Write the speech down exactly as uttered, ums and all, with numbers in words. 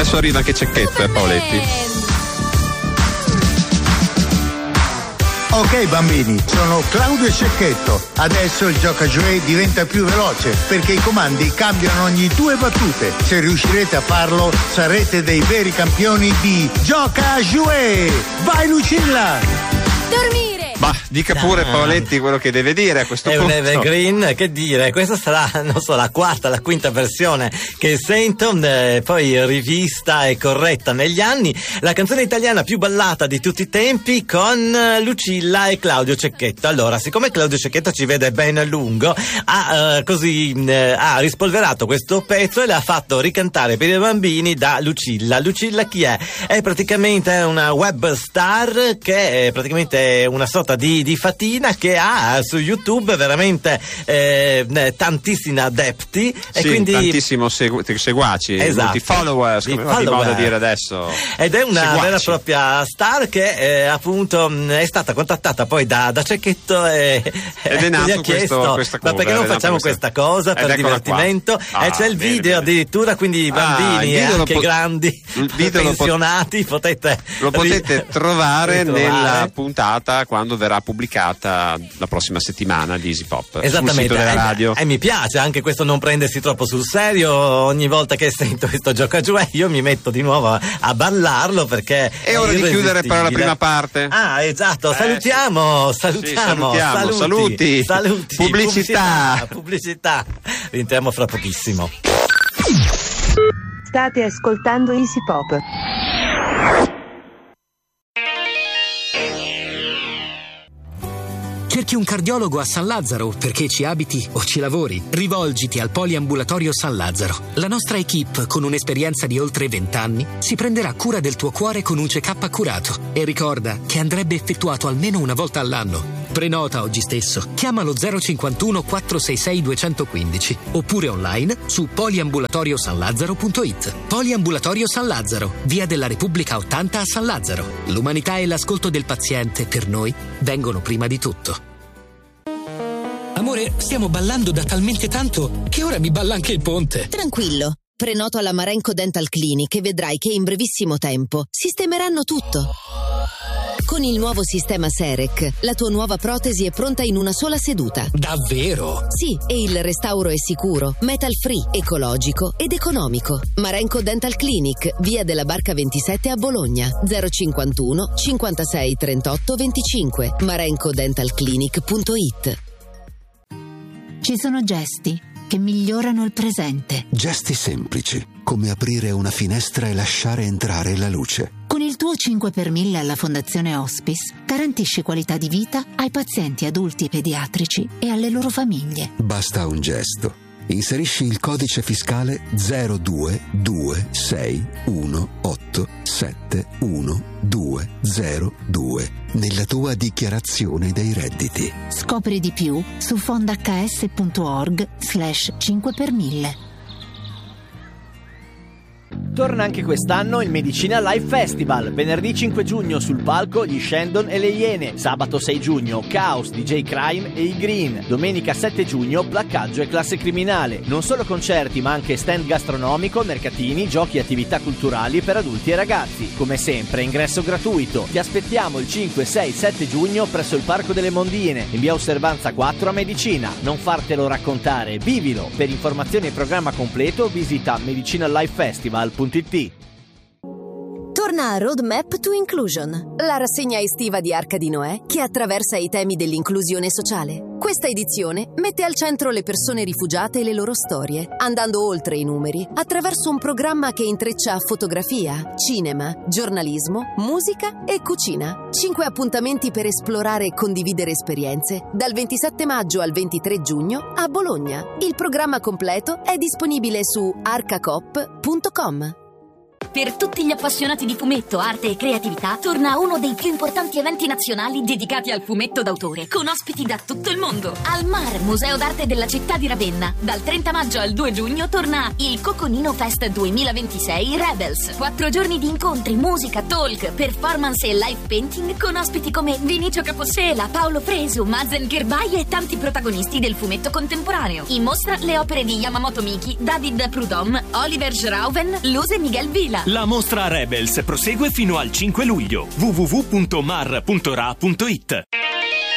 Adesso arriva anche Cecchetto, eh, Paoletti. Ok bambini, sono Claudio e Cecchetto. Adesso il Gioca Jouet diventa più veloce perché i comandi cambiano ogni due battute. Se riuscirete a farlo sarete dei veri campioni di Gioca Jouet. Vai Lucilla! Dormire! Ma dica pure Paoletti quello che deve dire a questo è punto. È un evergreen, che dire, questa sarà, non so, la quarta, la quinta versione che sento, eh, poi rivista e corretta negli anni. La canzone italiana più ballata di tutti i tempi con Lucilla e Claudio Cecchetto. Allora, siccome Claudio Cecchetto ci vede ben a lungo, ha eh, così eh, ha rispolverato questo pezzo e l'ha fatto ricantare per i bambini da Lucilla. Lucilla chi è? È praticamente una web star che è praticamente una sorta Di, di fatina che ha su YouTube veramente eh, tantissimi adepti sì, e quindi tantissimo segu- seguaci, esatto, molti followers, come va di moda dire adesso, ed è una seguaci. vera e propria star che eh, appunto è stata contattata poi da, da Cecchetto e, ed è nato gli ha chiesto questo, questa cover, ma perché non facciamo questa... questa cosa per divertimento ah, e c'è il bene, video bene. addirittura, quindi i bambini ah, e anche po- grandi pensionati lo, pot- potete lo potete ri- trovare ritrovare. Nella puntata quando verrà pubblicata la prossima settimana di Easy Pop esattamente sul sito della radio. E, e mi piace anche questo non prendersi troppo sul serio. Ogni volta che sento questo Gioca Jouet io mi metto di nuovo a, a ballarlo perché è ora di chiudere però la prima parte. Ah esatto, eh, salutiamo sì. salutiamo, Sì, salutiamo saluti, saluti, saluti pubblicità pubblicità, pubblicità. Rientriamo fra pochissimo. State ascoltando Easy Pop. Cerchi un cardiologo a San Lazzaro perché ci abiti o ci lavori? Rivolgiti al Poliambulatorio San Lazzaro. La nostra equipe, con un'esperienza di oltre vent'anni, si prenderà cura del tuo cuore con un check-up accurato. E ricorda che andrebbe effettuato almeno una volta all'anno. Prenota oggi stesso. Chiama lo zero cinquantuno quattrocentosessantai duecentoquindici oppure online su poliambulatorio san lazzaro punto it. Poliambulatorio San Lazzaro, via della Repubblica ottanta a San Lazzaro. L'umanità e l'ascolto del paziente per noi vengono prima di tutto. Amore, stiamo ballando da talmente tanto che ora mi balla anche il ponte. Tranquillo, prenoto alla Marenco Dental Clinic e vedrai che in brevissimo tempo sistemeranno tutto. Con il nuovo sistema Serec, la tua nuova protesi è pronta in una sola seduta. Davvero? Sì, e il restauro è sicuro, metal free, ecologico ed economico. Marenco Dental Clinic, via della Barca ventisette a Bologna, zero cinquantuno cinquantasei trentotto venticinque, marenco dental clinic punto it. Ci sono gesti che migliorano il presente. Gesti semplici, come aprire una finestra e lasciare entrare la luce. Con il tuo cinque per mille alla Fondazione Hospice garantisci qualità di vita ai pazienti adulti e pediatrici e alle loro famiglie. Basta un gesto. Inserisci il codice fiscale zero due due sei uno otto sette uno due zero due nella tua dichiarazione dei redditi. Scopri di più su fondahs.org slash cinque per mille. Torna anche quest'anno il Medicina Live Festival. Venerdì cinque giugno sul palco gli Shandon e le Iene. Sabato sei giugno Chaos, D J Crime e i Green. Domenica sette giugno Placcaggio e Classe Criminale. Non solo concerti ma anche stand gastronomico, mercatini, giochi e attività culturali per adulti e ragazzi. Come sempre ingresso gratuito. Ti aspettiamo il cinque, sei, sette giugno presso il Parco delle Mondine in via Osservanza quattro a Medicina. Non fartelo raccontare, vivilo. Per informazioni e programma completo visita medicinalivefestival punto it. Torna a Roadmap to Inclusion, la rassegna estiva di Arca di Noè che attraversa i temi dell'inclusione sociale. Questa edizione mette al centro le persone rifugiate e le loro storie, andando oltre i numeri attraverso un programma che intreccia fotografia, cinema, giornalismo, musica e cucina. Cinque appuntamenti per esplorare e condividere esperienze dal ventisette maggio al ventitré giugno a Bologna. Il programma completo è disponibile su arcacop punto com. Per tutti gli appassionati di fumetto, arte e creatività, torna uno dei più importanti eventi nazionali dedicati al fumetto d'autore, con ospiti da tutto il mondo. Al Mar, Museo d'Arte della città di Ravenna, dal trenta maggio al due giugno torna il Coconino Fest duemilaventisei Rebels. Quattro giorni di incontri, musica, talk, performance e live painting con ospiti come Vinicio Capossela, Paolo Fresu, Mazen Gherbai e tanti protagonisti del fumetto contemporaneo. In mostra le opere di Yamamoto Miki, David Prudhomme, Oliver Schrauven, Luz e Miguel Vila. America. La mostra Rebels prosegue fino al cinque luglio. w w w punto mar punto ra punto it.